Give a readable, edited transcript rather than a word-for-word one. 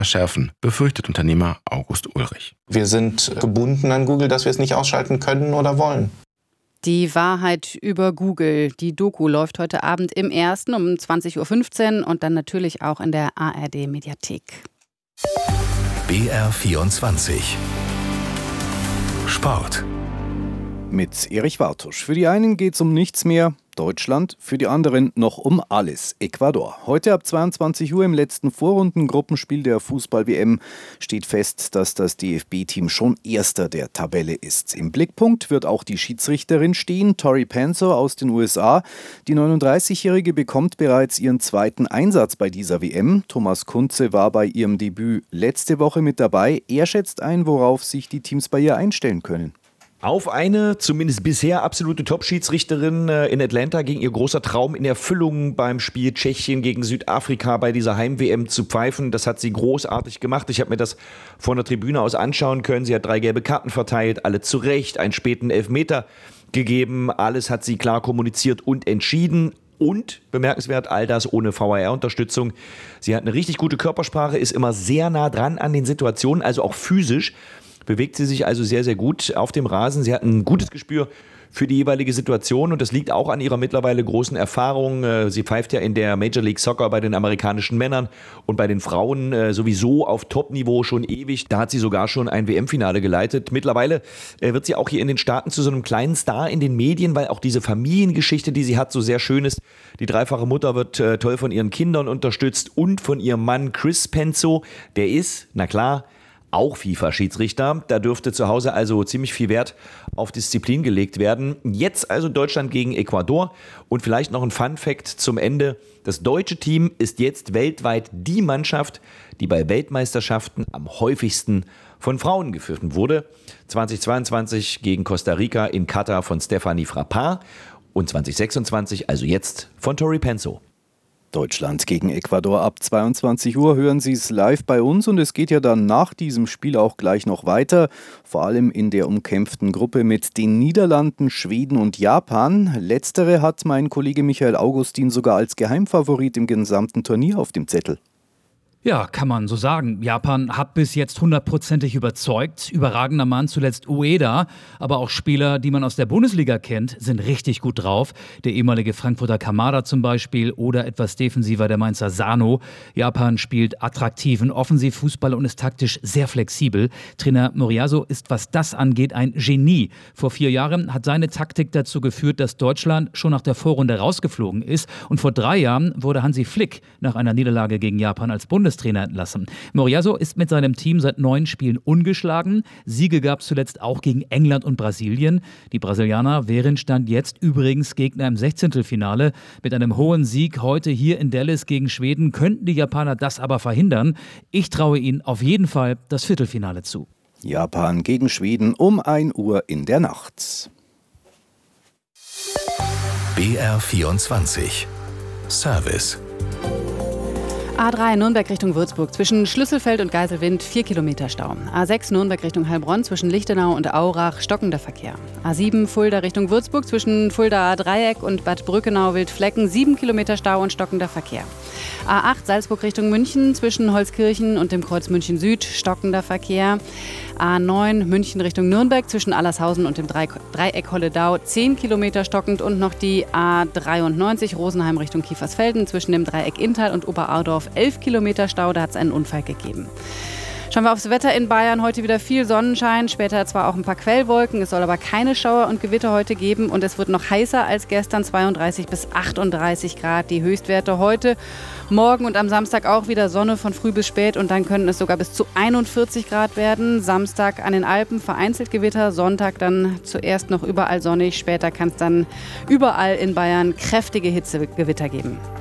verschärfen, befürchtet Unternehmer August Ulrich. Wir sind gebunden an Google, dass wir es nicht ausschalten können oder wollen. Die Wahrheit über Google. Die Doku läuft heute Abend im Ersten um 20.15 Uhr und dann natürlich auch in der ARD-Mediathek. BR24 Sport. Mit Erich Wartusch. Für die einen geht es um nichts mehr, Deutschland, für die anderen noch um alles, Ecuador. Heute ab 22 Uhr im letzten Vorrundengruppenspiel der Fußball-WM steht fest, dass das DFB-Team schon Erster der Tabelle ist. Im Blickpunkt wird auch die Schiedsrichterin stehen, Tori Penso aus den USA. Die 39-Jährige bekommt bereits ihren zweiten Einsatz bei dieser WM. Thomas Kunze war bei ihrem Debüt letzte Woche mit dabei. Er schätzt ein, worauf sich die Teams bei ihr einstellen können. Auf eine, zumindest bisher absolute Top-Schiedsrichterin. In Atlanta ging ihr großer Traum in Erfüllung, beim Spiel Tschechien gegen Südafrika bei dieser Heim-WM zu pfeifen. Das hat sie großartig gemacht. Ich habe mir das von der Tribüne aus anschauen können. Sie hat 3 gelbe Karten verteilt, alle zu Recht, einen späten Elfmeter gegeben. Alles hat sie klar kommuniziert und entschieden. Und, bemerkenswert, all das ohne VAR-Unterstützung. Sie hat eine richtig gute Körpersprache, ist immer sehr nah dran an den Situationen, also auch physisch. Bewegt sie sich also sehr, sehr gut auf dem Rasen. Sie hat ein gutes Gespür für die jeweilige Situation und das liegt auch an ihrer mittlerweile großen Erfahrung. Sie pfeift ja in der Major League Soccer bei den amerikanischen Männern und bei den Frauen sowieso auf Top-Niveau schon ewig. Da hat sie sogar schon ein WM-Finale geleitet. Mittlerweile wird sie auch hier in den Staaten zu so einem kleinen Star in den Medien, weil auch diese Familiengeschichte, die sie hat, so sehr schön ist. Die dreifache Mutter wird toll von ihren Kindern unterstützt und von ihrem Mann Chris Penso. Der ist, na klar, auch FIFA-Schiedsrichter. Da dürfte zu Hause also ziemlich viel Wert auf Disziplin gelegt werden. Jetzt also Deutschland gegen Ecuador. Und vielleicht noch ein Fun-Fact zum Ende. Das deutsche Team ist jetzt weltweit die Mannschaft, die bei Weltmeisterschaften am häufigsten von Frauen geführt wurde. 2022 gegen Costa Rica in Katar von Stephanie Frappard und 2026, also jetzt, von Tori Penso. Deutschland gegen Ecuador ab 22 Uhr hören Sie es live bei uns und es geht ja dann nach diesem Spiel auch gleich noch weiter, vor allem in der umkämpften Gruppe mit den Niederlanden, Schweden und Japan. Letztere hat mein Kollege Michael Augustin sogar als Geheimfavorit im gesamten Turnier auf dem Zettel. Ja, kann man so sagen. Japan hat bis jetzt 100%ig überzeugt. Überragender Mann zuletzt Ueda, aber auch Spieler, die man aus der Bundesliga kennt, sind richtig gut drauf. Der ehemalige Frankfurter Kamada zum Beispiel oder etwas defensiver der Mainzer Sano. Japan spielt attraktiven Offensivfußball und ist taktisch sehr flexibel. Trainer Moriyasu ist, was das angeht, ein Genie. Vor 4 Jahren hat seine Taktik dazu geführt, dass Deutschland schon nach der Vorrunde rausgeflogen ist. Und vor 3 Jahren wurde Hansi Flick nach einer Niederlage gegen Japan als Bundestrainer entlassen. Moriyasu ist mit seinem Team seit 9 Spielen ungeschlagen. Siege gab es zuletzt auch gegen England und Brasilien. Die Brasilianer wären Stand jetzt übrigens Gegner im 16. Mit einem hohen Sieg heute hier in Dallas gegen Schweden könnten die Japaner das aber verhindern. Ich traue ihnen auf jeden Fall das Viertelfinale zu. Japan gegen Schweden um 1 Uhr in der Nacht. BR24 Service. A3 Nürnberg Richtung Würzburg zwischen Schlüsselfeld und Geiselwind 4 Kilometer Stau. A6 Nürnberg Richtung Heilbronn zwischen Lichtenau und Aurach stockender Verkehr. A7 Fulda Richtung Würzburg zwischen Fuldaer Dreieck und Bad Brückenau Wildflecken 7 Kilometer Stau und stockender Verkehr. A8 Salzburg Richtung München zwischen Holzkirchen und dem Kreuz München Süd stockender Verkehr. A9 München Richtung Nürnberg zwischen Allershausen und dem Dreieck Holledau 10 Kilometer stockend und noch die A93 Rosenheim Richtung Kiefersfelden zwischen dem Dreieck Inntal und Oberardorf 11 Kilometer Stau, da hat es einen Unfall gegeben. Schauen wir aufs Wetter in Bayern. Heute wieder viel Sonnenschein, später zwar auch ein paar Quellwolken. Es soll aber keine Schauer und Gewitter heute geben. Und es wird noch heißer als gestern, 32 bis 38 Grad die Höchstwerte heute. Morgen und am Samstag auch wieder Sonne von früh bis spät. Und dann können es sogar bis zu 41 Grad werden. Samstag an den Alpen vereinzelt Gewitter. Sonntag dann zuerst noch überall sonnig. Später kann es dann überall in Bayern kräftige Hitzegewitter geben.